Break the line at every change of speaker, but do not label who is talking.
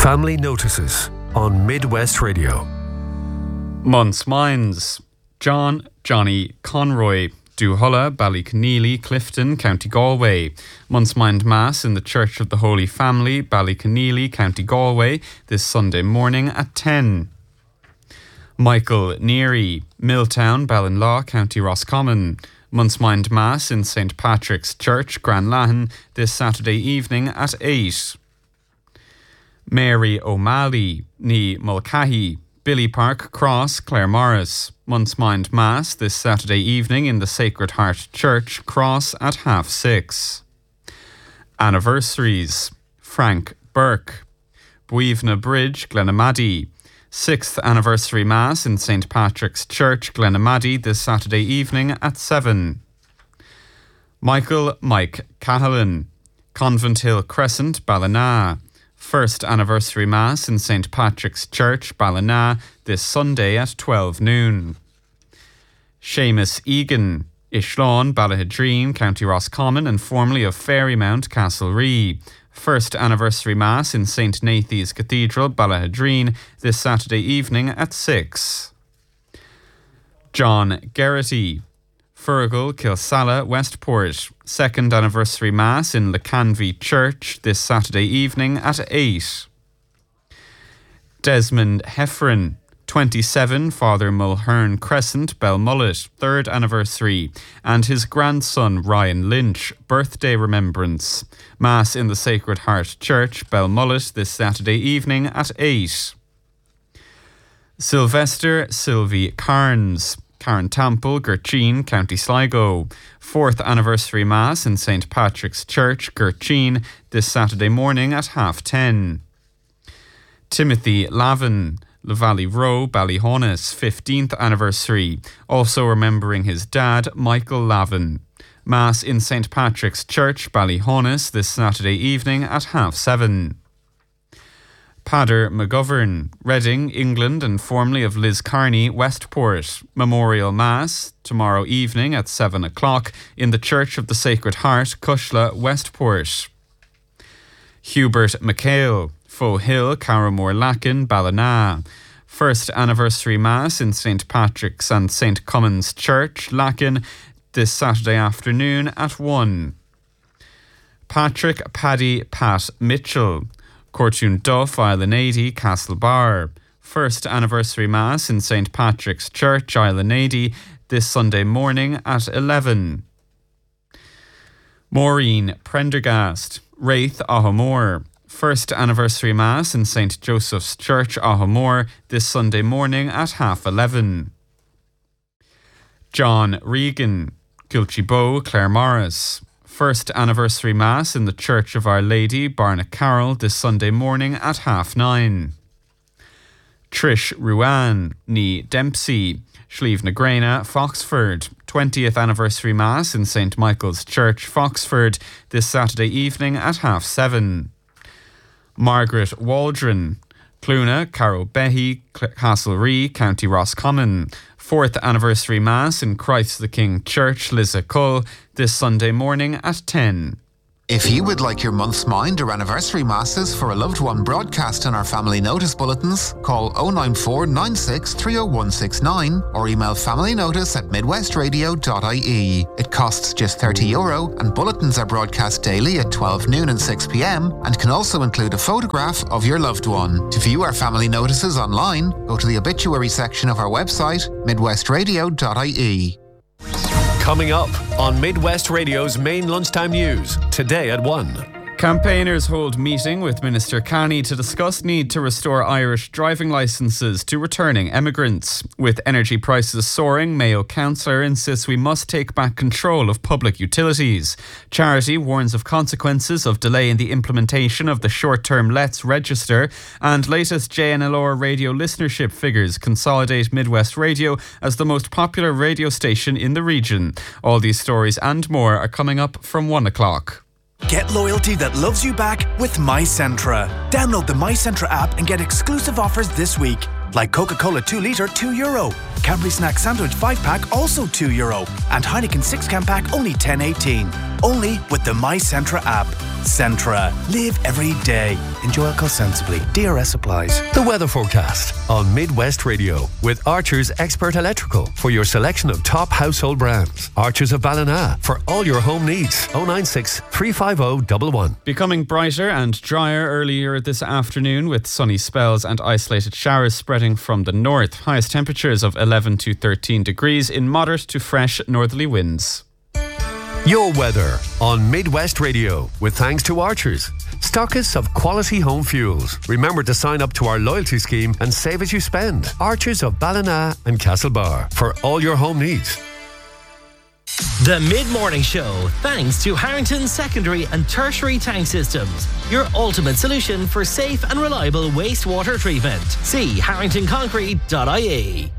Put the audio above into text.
Family Notices on Midwest Radio.
Month's Minds. John, Johnny, Conroy, Duhulla, Ballyconneely, Clifton, County Galway. Month's Mind Mass in the Church of the Holy Family, Ballyconneely, County Galway, this Sunday morning at 10. Michael Neary, Milltown, Ballinlaw, County Roscommon. Month's Mind Mass in St. Patrick's Church, Granlahan, this Saturday evening at 8. Mary O'Malley, ní Mulcahy, Billy Park Cross, Claremorris. Month's Mind Mass this Saturday evening in the Sacred Heart Church, Cross at 6:30. Anniversaries. Frank Burke, Buivna Bridge, Glenamaddy. 6th Anniversary Mass in St. Patrick's Church, Glenamaddy this Saturday evening at 7. Michael Mike Cahalan, Convent Hill Crescent, Ballina. 1st Anniversary Mass in St. Patrick's Church, Ballina, this Sunday at 12 noon. Seamus Egan, Ishlawn, Ballahadreen, County Roscommon and formerly of Fairymount, Castlerea. 1st Anniversary Mass in St. Nathy's Cathedral, Ballahadreen, this Saturday evening at 6. John Geraghty, Fergal, Kilsalla, Westport. 2nd Anniversary Mass in Lecanvy Church this Saturday evening at 8. Desmond Heffron, 27 Father Mulhern Crescent, Belmullet, 3rd Anniversary, and his grandson Ryan Lynch, birthday remembrance. Mass in the Sacred Heart Church, Belmullet, this Saturday evening at 8. Sylvester Sylvie Carnes, Carntample, Gurcheen, County Sligo. 4th Anniversary Mass in St. Patrick's Church, Gurcheen, this Saturday morning at 10:30. Timothy Lavin, Lavalley Row, Ballyhonus, 15th Anniversary, also remembering his dad, Michael Lavin. Mass in St. Patrick's Church, Ballyhonus, this Saturday evening at 7:30. Padder McGovern, Reading, England and formerly of Liscarney, Westport. Memorial Mass tomorrow evening at 7 o'clock in the Church of the Sacred Heart, Cushla, Westport. Hubert McHale, Foe Hill, Carramore Lacken, Ballina. 1st Anniversary Mass in St. Patrick's and St. Cummins Church, Lacken, this Saturday afternoon at 1. Patrick Paddy Pat Mitchell, Cortoon Duff, Island 80, Castlebar. 1st Anniversary Mass in St. Patrick's Church, Island 80, this Sunday morning at 11. Maureen Prendergast, Wraith, Ahomore. 1st Anniversary Mass in St. Joseph's Church, Ahomore, this Sunday morning at 11:30. John Regan, Gilchie-Bow, Claremorris. 1st Anniversary Mass in the Church of Our Lady, Barnacarroll, this Sunday morning at 9:30. Trish Ruan, ní Dempsey, Slieve na Grena, Foxford. 20th Anniversary Mass in St. Michael's Church, Foxford, this Saturday evening at 7:30. Margaret Waldron, Cluna, Carrowbehy, Castlerea, County Roscommon. 4th Anniversary Mass in Christ the King Church, Lissacull, this Sunday morning at 10.
If you would like your month's mind or anniversary masses for a loved one broadcast in our family notice bulletins, call 094 96 30169 or email familynotice@midwestradio.ie. It costs just €30 and bulletins are broadcast daily at 12 noon and 6 p.m. and can also include a photograph of your loved one. To view our family notices online, go to the obituary section of our website, midwestradio.ie.
Coming up on Midwest Radio's main lunchtime news, today at 1.
Campaigners hold meeting with Minister Canny to discuss need to restore Irish driving licences to returning emigrants. With energy prices soaring, Mayo councillor insists we must take back control of public utilities. Charity warns of consequences of delay in the implementation of the short-term Let's Register, and latest JNLR radio listenership figures consolidate Midwest Radio as the most popular radio station in the region. All these stories and more are coming up from 1 o'clock.
Get loyalty that loves you back with MyCentra. Download the MyCentra app and get exclusive offers this week. Like Coca-Cola 2 litre, €2. Cadbury Snack Sandwich 5-pack, also €2. And Heineken 6-can pack, only $10.18. only with the My Centra app. Centra. Live every day. Enjoy alcohol sensibly. DRS applies.
The weather forecast on Midwest Radio with Archer's Expert Electrical for your selection of top household brands. Archer's of Ballina for all your home needs. 096 350 111.
Becoming brighter and drier earlier this afternoon with sunny spells and isolated showers spreading from the north. Highest temperatures of 11 to 13 degrees in moderate to fresh northerly winds.
Your weather on Midwest Radio with thanks to Archers, stockists of quality home fuels. Remember to sign up to our loyalty scheme and save as you spend. Archers of Ballina and Castlebar for all your home needs.
The Mid-Morning Show, thanks to Harrington Secondary and Tertiary Tank Systems, your ultimate solution for safe and reliable wastewater treatment. See harringtonconcrete.ie.